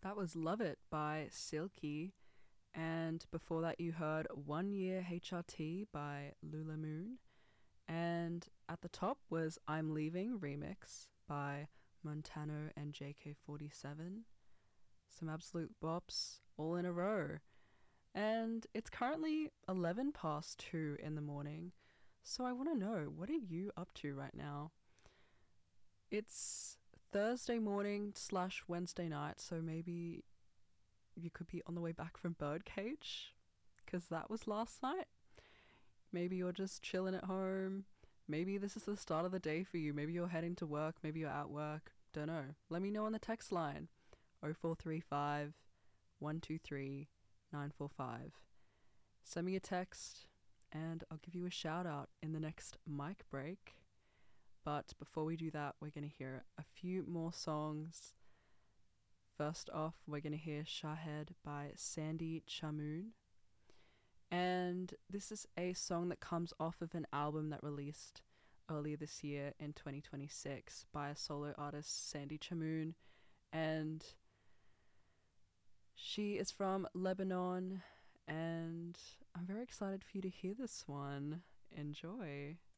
That was Love It by Silky. And before that, you heard 1 Year HRT by Lula Moon. And at the top was I'm Leaving remix by Montano and JK47. Some absolute bops all in a row. And it's currently 11 past 2 in the morning. So I want to know, what are you up to right now? It's Thursday morning / Wednesday night, so maybe you could be on the way back from Birdcage, because that was last night. Maybe you're just chilling at home. Maybe this is the start of the day for you. Maybe you're heading to work. Maybe you're at work. Don't know. Let me know on the text line 0435 123 945. Send me a text and I'll give you a shout out in the next mic break. But before we do that, we're going to hear a few more songs. First off, we're going to hear Shahed by Sandy Chamoun. And this is a song that comes off of an album that released earlier this year in 2026 by a solo artist, Sandy Chamoun. And she is from Lebanon, and I'm very excited for you to hear this one. Enjoy.